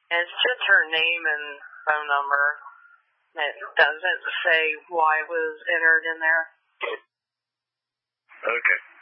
And it's just her name and phone number. It doesn't say why it was entered in there. Okay.